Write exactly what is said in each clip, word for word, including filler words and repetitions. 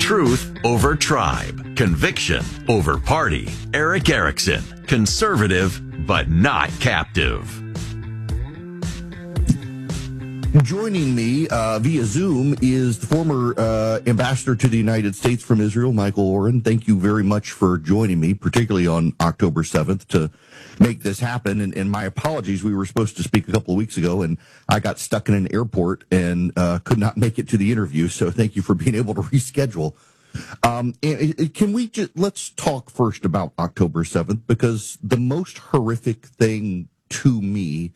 Truth over tribe. Conviction over party. Erick Erickson. Conservative, but not captive. Joining me uh, via Zoom is the former uh, ambassador to the United States from Israel, Michael Oren. Thank you very much for joining me, particularly on October seventh, to make this happen. And, and my apologies, we were supposed to speak a couple of weeks ago, and I got stuck in an airport and uh, could not make it to the interview. So thank you for being able to reschedule. Um, and, and can we just, let's talk first about October seventh, because the most horrific thing to me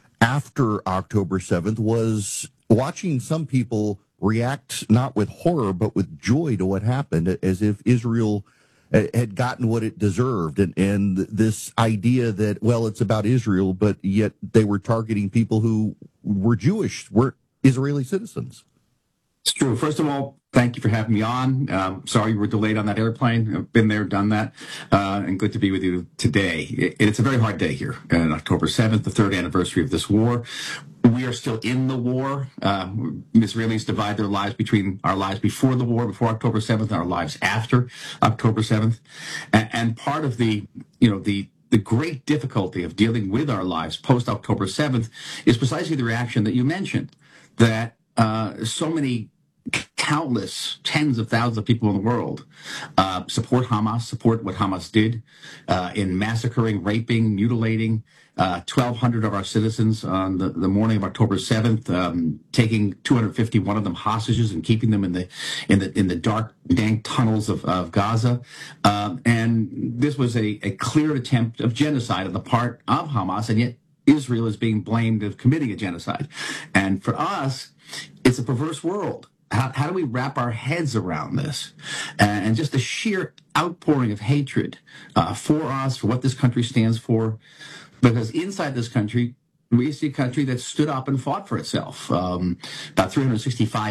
after October seventh was watching some people react not with horror but with joy to what happened, as if Israel had gotten what it deserved, and, and this idea that, well, it's about Israel, but yet they were targeting people who were Jewish, weren't Israeli citizens. It's true. First of all, thank you for having me on. Um, sorry you were delayed on that airplane. I've been there, done that, uh, and good to be with you today. It, it's a very hard day here on October seventh, the third anniversary of this war. We are still in the war. Uh, Israelis divide their lives between our lives before the war, before October seventh, and our lives after October seventh. And, and part of the, you know, the the great difficulty of dealing with our lives post October seventh is precisely the reaction that you mentioned, that uh, so many countless tens of thousands of people in the world uh, support Hamas, support what Hamas did uh, in massacring, raping, mutilating uh, twelve hundred of our citizens on the, the morning of October seventh, um, taking two hundred fifty-one of them hostages and keeping them in the in the in the dark, dank tunnels of, of Gaza. Um, and this was a, a clear attempt of genocide on the part of Hamas, and yet Israel is being blamed of committing a genocide. And for us, it's a perverse world. How, how do we wrap our heads around this? And, and just the sheer outpouring of hatred uh, for us, for what this country stands for. Because inside this country, we see a country that stood up and fought for itself. Um, about three hundred sixty-five